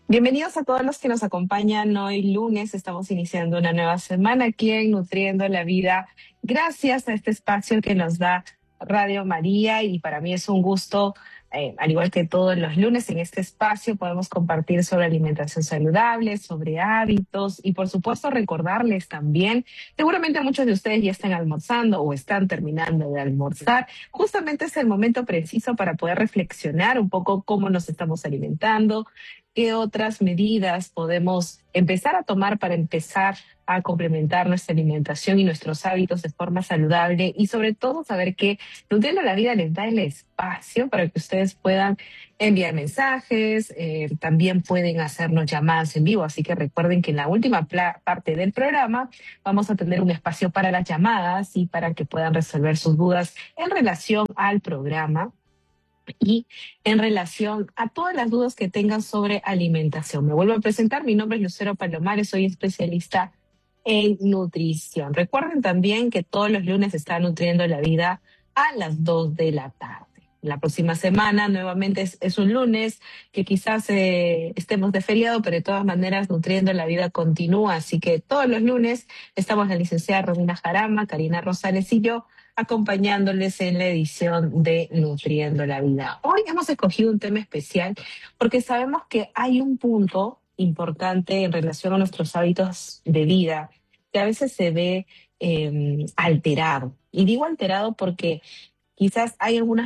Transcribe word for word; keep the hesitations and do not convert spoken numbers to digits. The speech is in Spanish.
Bienvenidos a todos los que nos acompañan hoy lunes. Estamos iniciando una nueva semana aquí en Nutriendo la Vida, gracias a este espacio que nos da Radio María, y para mí es un gusto, eh, al igual que todos los lunes en este espacio, podemos compartir sobre alimentación saludable, sobre hábitos y por supuesto recordarles también, seguramente muchos de ustedes ya están almorzando o están terminando de almorzar. Justamente es el momento preciso para poder reflexionar un poco cómo nos estamos alimentando, qué otras medidas podemos empezar a tomar para empezar a complementar nuestra alimentación y nuestros hábitos de forma saludable, y sobre todo saber que Nutriendo la Vida les da el espacio para que ustedes puedan enviar mensajes, eh, también pueden hacernos llamadas en vivo, así que recuerden que en la última pla- parte del programa vamos a tener un espacio para las llamadas y para que puedan resolver sus dudas en relación al programa y en relación a todas las dudas que tengan sobre alimentación. Me vuelvo a presentar, mi nombre es Lucero Palomares, soy especialista en nutrición. Recuerden también que todos los lunes está Nutriendo la Vida a las dos de la tarde. La próxima semana nuevamente es, es un lunes que quizás eh, estemos de feriado, pero de todas maneras Nutriendo la Vida continúa, así que todos los lunes estamos la licenciada Romina Jarama, Karina Rosales y yo acompañándoles en la edición de Nutriendo la Vida. Hoy hemos escogido un tema especial porque sabemos que hay un punto importante en relación a nuestros hábitos de vida que a veces se ve eh, alterado. Y digo alterado porque quizás hay algunas